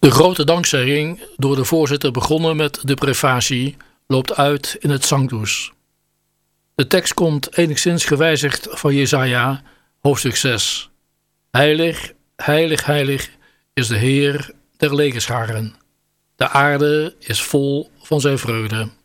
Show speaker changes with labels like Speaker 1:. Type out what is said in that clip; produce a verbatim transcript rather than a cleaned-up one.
Speaker 1: De grote dankzegging, door de voorzitter begonnen met de prefacie, loopt uit in het Sanctus. De tekst komt enigszins gewijzigd van Jesaja, hoofdstuk zes. Heilig, heilig, heilig is de Heer der legerscharen. De aarde is vol van zijn vreugde.